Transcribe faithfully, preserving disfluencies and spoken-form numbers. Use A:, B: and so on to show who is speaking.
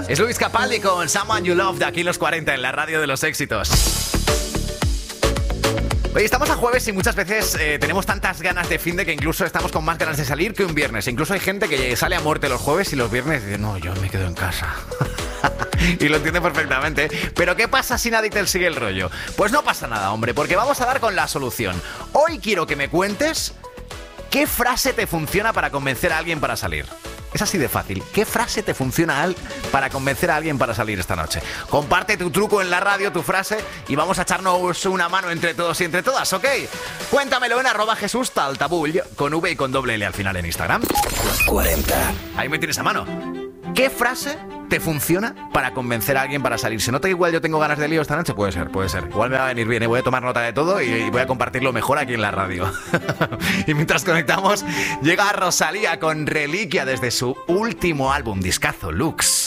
A: Es Luis Capaldi con Someone You Love de aquí los cuarenta en la radio de los éxitos. Oye, estamos a jueves y muchas veces eh, tenemos tantas ganas de finde que incluso estamos con más ganas de salir que un viernes. Incluso hay gente que sale a muerte los jueves y los viernes dice, no, yo me quedo en casa. Y lo entiende perfectamente. Pero ¿qué pasa si nadie te sigue el rollo? Pues no pasa nada, hombre, porque vamos a dar con la solución. Hoy quiero que me cuentes qué frase te funciona para convencer a alguien para salir. Es así de fácil. ¿Qué frase te funciona para convencer a alguien para salir esta noche? Comparte tu truco en la radio, tu frase, y vamos a echarnos una mano entre todos y entre todas, ¿ok? Cuéntamelo en arroba Jesús Taltabull, con V y con doble L al final en Instagram. Los cuarenta. Ahí me tienes a mano. ¿Qué frase te funciona para convencer a alguien para salir? ¿Se nota que igual yo tengo ganas de lío esta noche? Puede ser, puede ser. Igual me va a venir bien, ¿eh? Voy a tomar nota de todo y voy a compartirlo mejor aquí en la radio. Y mientras conectamos, llega Rosalía con Reliquia desde su último álbum, discazo, Lux.